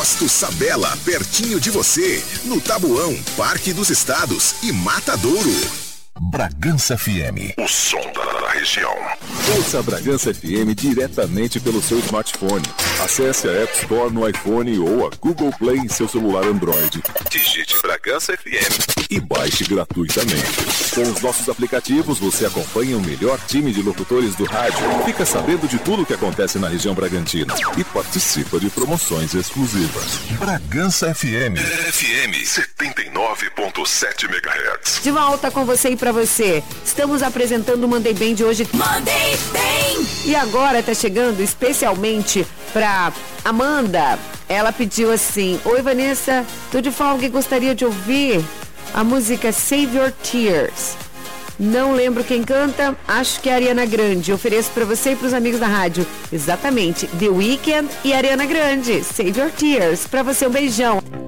Posto Sabela, pertinho de você, no Tabuão, Parque dos Estados e Matadouro. Bragança FM, o som da região. Ouça a Bragança FM diretamente pelo seu smartphone. Acesse a App Store no iPhone ou a Google Play em seu celular Android. Digite Bragança FM e baixe gratuitamente. Com os nossos aplicativos, você acompanha o melhor time de locutores do rádio, fica sabendo de tudo o que acontece na região Bragantina e participa de promoções exclusivas. Bragança FM. FM 79.7 MHz. De volta com você e pra você. Estamos apresentando o Mandei Bem de hoje. Mandei Bem! E agora tá chegando especialmente pra Amanda. Ela pediu assim: oi Vanessa, tudo de forma que gostaria de ouvir a música Save Your Tears. Não lembro quem canta, acho que é a Ariana Grande. Ofereço pra você e pros amigos da rádio. Exatamente, The Weeknd e Ariana Grande. Save Your Tears. Pra você, um beijão.